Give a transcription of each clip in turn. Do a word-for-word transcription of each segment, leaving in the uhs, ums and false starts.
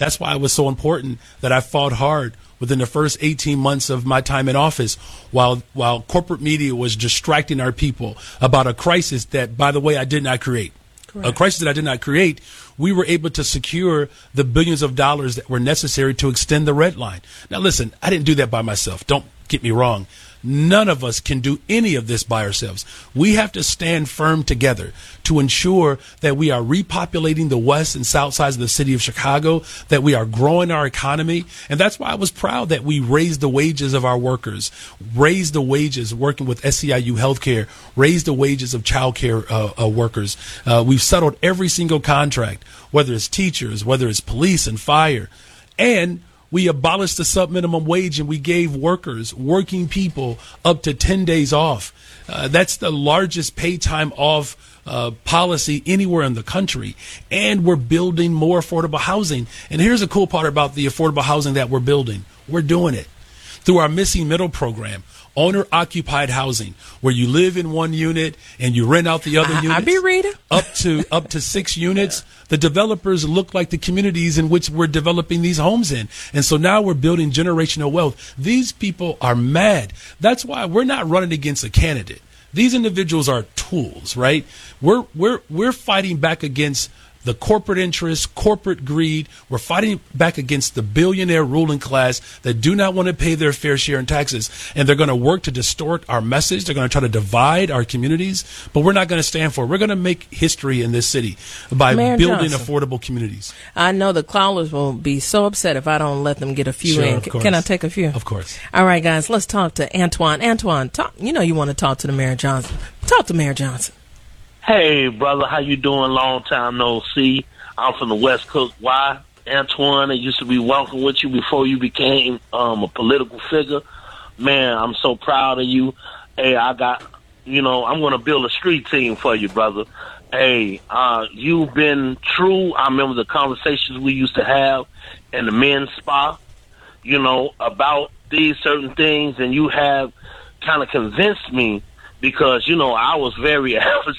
That's why it was so important that I fought hard within the first eighteen months of my time in office, while while corporate media was distracting our people about a crisis that, by the way, I did not create. Correct. A crisis that I did not create. We were able to secure the billions of dollars that were necessary to extend the red line. Now, listen, I didn't do that by myself. Don't get me wrong. None of us can do any of this by ourselves. We have to stand firm together to ensure that we are repopulating the west and south sides of the city of Chicago, that we are growing our economy. And that's why I was proud that we raised the wages of our workers, raised the wages working with S E I U Healthcare, raised the wages of child care uh, uh, workers. Uh, we've settled every single contract, whether it's teachers, whether it's police and fire. And we abolished the sub-minimum wage, and we gave workers, working people, up to ten days off. Uh, that's the largest paid time off uh, policy anywhere in the country. And we're building more affordable housing. And here's the cool part about the affordable housing that we're building. We're doing it through our Missing Middle program. Owner-occupied housing, where you live in one unit and you rent out the other I, units. I be reading. Up to up to six units. The developers look like the communities in which we're developing these homes in. And so now we're building generational wealth. These people are mad. That's why we're not running against a candidate. These individuals are tools, right? We're we're we're fighting back against the corporate interests, corporate greed. We're fighting back against the billionaire ruling class that do not want to pay their fair share in taxes. And they're going to work to distort our message. They're going to try to divide our communities. But we're not going to stand for it. We're going to make history in this city by Mayor building Johnson, affordable communities. I know the callers will be so upset if I don't let them get a few Sure, in. of course. Can I take a few? Of course. All right, guys, let's talk to Antoine. Antoine, talk, you know you want to talk to the Mayor Johnson. Talk to Mayor Johnson. Hey, brother, how you doing? Long time no see. I'm from the West Coast. Why? Antoine, I used to be walking with you before you became um, a political figure. Man, I'm so proud of you. Hey, I got, you know, I'm going to build a street team for you, brother. Hey, uh, you've been true. I remember the conversations we used to have in the men's spa, you know, about these certain things, and you have kind of convinced me because, you know, I was very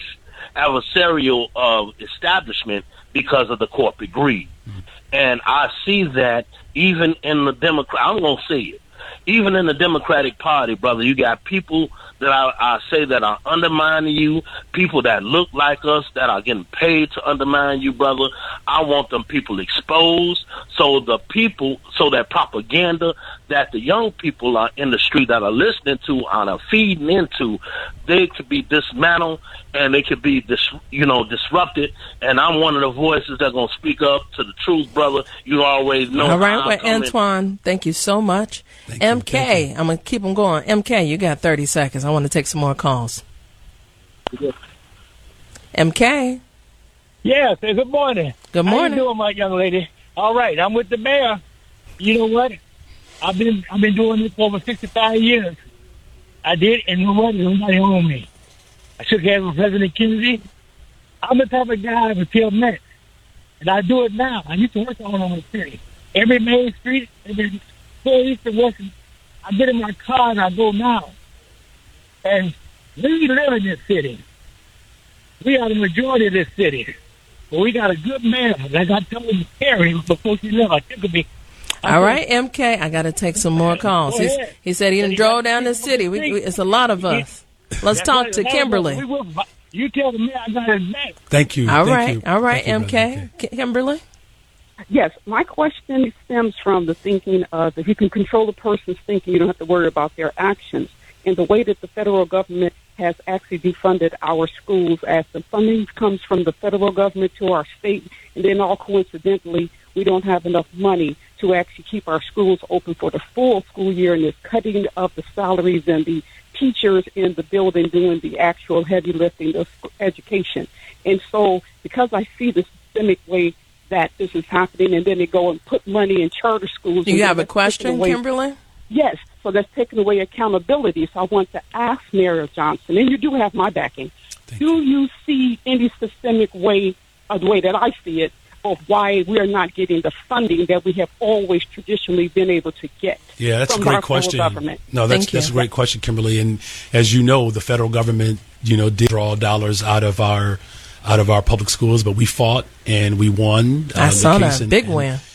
adversarial of establishment because of the corporate greed. Mm-hmm. And I see that even in the Democrat, I'm going to say it, even in the Democratic Party, brother, you got people that I, I say that are undermining you, people that look like us that are getting paid to undermine you, brother. I want them people exposed so the people, so that propaganda that the young people are in the street that are listening to and are feeding into, they could be dismantled and they could be, dis, you know, disrupted. And I'm one of the voices that are going to speak up to the truth, brother. You always know. All right, well, Antoine, thank you so much. Thank M K, you. I'm going to keep them going. M K, you got thirty seconds. I want to take some more calls. Yes. M K. Yes, hey, good morning. Good morning. How you doing, my young lady? All right, I'm with the mayor. You know what? I've been I've been doing this for over sixty-five years. I did, and you know what? Nobody owned me. I shook hands with President Kennedy. I'm the type of guy who tell men, and I do it now. I used to work all over the city. Every main street, every east and west, I get in my car and I go now. And we live in this city. We are the majority of this city. But we got a good mayor. Like I told him, Harry, before she left, I took me. All right, M K, I got to take some more calls. He's, he said he done drove down the city. We, we, it's a lot of us. Let's talk to Kimberly. You tell the mayor I got his back. Thank you. All Thank right, you. all right, Thank you, M K. K- Kimberly? Yes, my question stems from the thinking of if you can control a person's thinking, you don't have to worry about their actions. And the way that the federal government has actually defunded our schools, as the funding comes from the federal government to our state, and then all coincidentally, we don't have enough money to actually keep our schools open for the full school year, and this cutting of the salaries and the teachers in the building doing the actual heavy lifting of education. And so because I see the systemic way that this is happening, and then they go and put money in charter schools. Do you have a question, Kimberly? Yes. So that's taking away accountability. So I want to ask Mayor Johnson, and you do have my backing, Thank do you. you see any systemic way, or the way that I see it, of why we are not getting the funding that we have always traditionally been able to get? Yeah, that's a from great our question. Government? No, that's Thank you. that's a great question, Kimberly. And as you know, the federal government, you know, did draw dollars out of our out of our public schools, but we fought and we won. Uh, I saw the case that. in, Big in, win.